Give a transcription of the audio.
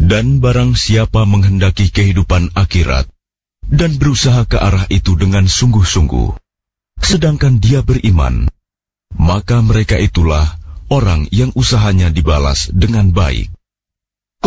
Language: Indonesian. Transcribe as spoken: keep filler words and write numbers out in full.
Dan barang siapa menghendaki kehidupan akhirat dan berusaha ke arah itu dengan sungguh-sungguh, sedangkan dia beriman, maka mereka itulah orang yang usahanya dibalas dengan baik.